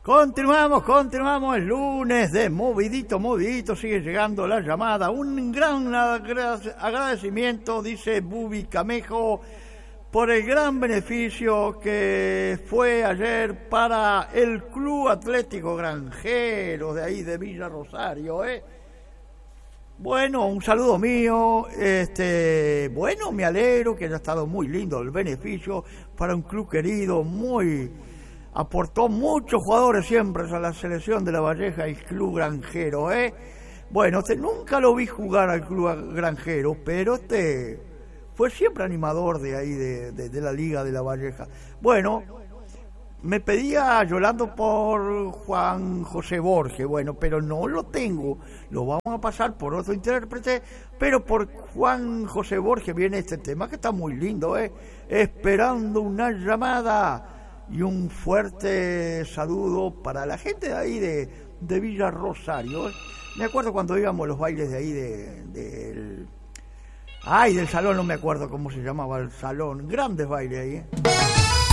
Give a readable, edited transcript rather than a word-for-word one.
Continuamos el lunes de movidito, sigue llegando la llamada. Un gran agradecimiento, dice Bubi Camejo, por el gran beneficio que fue ayer para el Club Atlético Granjero de ahí de Villa Rosario, Bueno, un saludo mío, bueno, me alegro que haya estado muy lindo el beneficio para un club querido, aportó muchos jugadores siempre a la selección de La Valleja y el Club Granjero, Bueno, nunca lo vi jugar al Club Granjero, pero fue siempre animador de ahí, de la Liga de La Valleja. Bueno, me pedía Yolando por Juan José Borges, bueno, pero no lo tengo, lo vamos a pasar por otro intérprete, pero por Juan José Borges viene este tema que está muy lindo, esperando una llamada. Y un fuerte saludo para la gente de ahí de Villa Rosario. Me acuerdo cuando íbamos a los bailes de ahí del salón, no me acuerdo cómo se llamaba el salón, grandes bailes ahí,